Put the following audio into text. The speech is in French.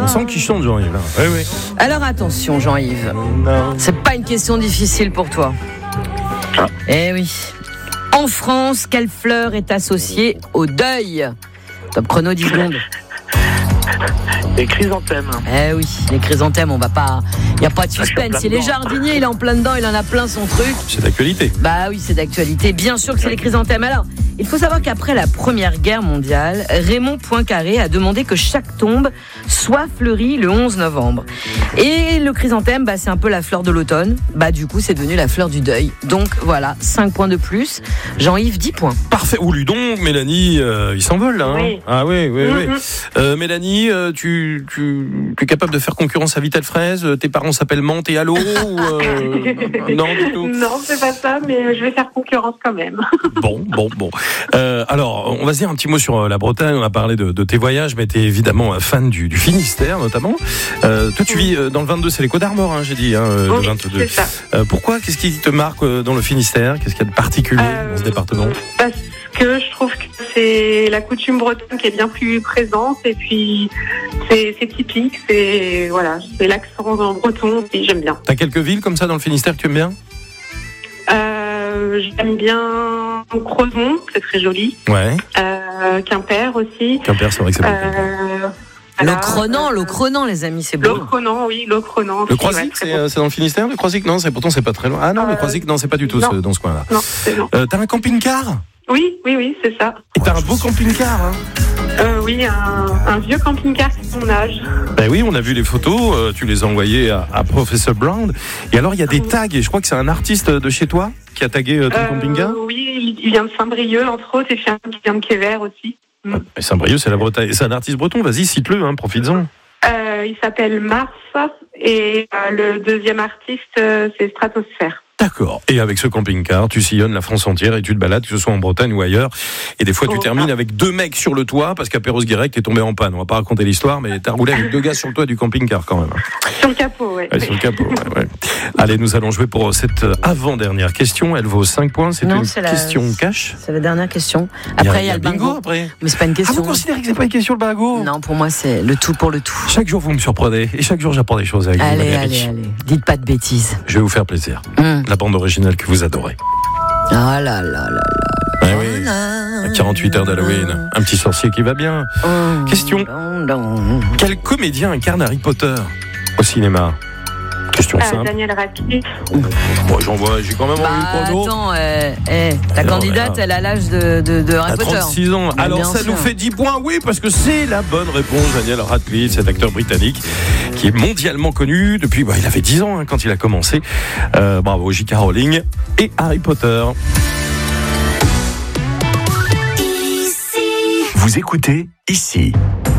On sent qu'il chante, Jean-Yves. Là. Oui. Alors attention, Jean-Yves. Non. C'est pas une question difficile pour toi. Eh oui. En France, quelle fleur est associée au deuil ? Top chrono, 10 secondes. Les chrysanthèmes. Eh oui, les chrysanthèmes, on va pas. Il n'y a pas de suspense. Si les jardiniers, il est en plein dedans, il en a plein son truc. C'est d'actualité. Bah oui, c'est d'actualité. Bien sûr que c'est les chrysanthèmes. Alors, il faut savoir qu'après la Première Guerre mondiale, Raymond Poincaré a demandé que chaque tombe soit fleurie le 11 novembre. Et le chrysanthème, c'est un peu la fleur de l'automne. Du coup, c'est devenu la fleur du deuil. Donc voilà, 5 points de plus. Jean-Yves, 10 points. Parfait. Ou Ludon, Mélanie, il s'envole là. Hein. Oui. Ah oui. Mélanie, tu es capable de faire concurrence à Vitel Fraise ? Tes parents s'appellent Mante et Allo Non, du tout. Non, c'est pas ça, mais je vais faire concurrence quand même. Bon. Alors, on va se dire un petit mot sur la Bretagne. On a parlé de tes voyages, mais tu es évidemment fan du Finistère, notamment. Toi, tu vis dans le 22, c'est les Côtes d'Armor, j'ai dit, le 22. C'est ça. Pourquoi ? Qu'est-ce qui te marque dans le Finistère ? Qu'est-ce qu'il y a de particulier dans ce département ? Parce que je trouve que c'est la coutume bretonne qui est bien plus présente, et puis c'est typique, c'est l'accent breton, et j'aime bien. T'as quelques villes comme ça dans le Finistère que tu aimes bien ? J'aime bien Crozon, c'est très joli. Ouais. Quimper aussi. Quimper, c'est vrai que c'est bon. L'Ocronan, les amis, c'est beau. L'Ocronan. Le Croisic, c'est dans le Finistère, le Croisic ? Non, pourtant c'est pas très loin. Ah non, le Croisic, non, c'est pas du tout dans ce coin-là. Non, c'est non. T'as un camping-car ? Oui, c'est ça. Et t'as un beau camping-car, hein ? Oui, un vieux camping-car de mon âge. Ben oui, on a vu les photos, tu les as envoyées à Professor Brown. Et alors, il y a des tags, et je crois que c'est un artiste de chez toi qui a tagué ton camping-car ? Oui, il vient de Saint-Brieuc, entre autres, et puis un qui vient de Quévert aussi. Et Saint-Brieuc, c'est la Bretagne. C'est un artiste breton, vas-y, cite-le, profites-en. Il s'appelle Mars, et le deuxième artiste, c'est Stratosphère. D'accord. Et avec ce camping-car, tu sillonnes la France entière et tu te balades, que ce soit en Bretagne ou ailleurs. Et des fois, tu termines avec 2 mecs sur le toit parce qu'Apéros-Guirec t'es tombé en panne. On va pas raconter l'histoire, mais t'as roulé avec 2 gars sur le toit du camping-car quand même. Sur le capot, ouais. Sur le capot, ouais. Allez, nous allons jouer pour cette avant-dernière question. Elle vaut 5 points. C'est une question cash. C'est la dernière question. Après, il y a le bingo. Après. Mais c'est pas une question. Ah, vous considérez que c'est pas une question, le bingo ? Non, pour moi, c'est le tout pour le tout. Chaque jour, vous me surprenez. Et chaque jour, j'apprends des choses avec vous. Allez. Dites pas de bêtises. Je vais vous faire plaisir. La bande originale que vous adorez. Ah là. Ah oui. À 48 heures d'Halloween. Un petit sorcier qui va bien. Question. Quel comédien incarne Harry Potter au cinéma ? Question simple. Daniel Radcliffe. Moi, j'ai quand même envie de prono. Attends, la candidate, elle a l'âge de Harry Potter. 36 ans. Mais alors, ça nous fait 10 points, oui, parce que c'est la bonne réponse. Daniel Radcliffe, cet acteur britannique qui est mondialement connu depuis, il avait 10 ans quand il a commencé. Bravo, J.K. Rowling et Harry Potter. Vous écoutez ici.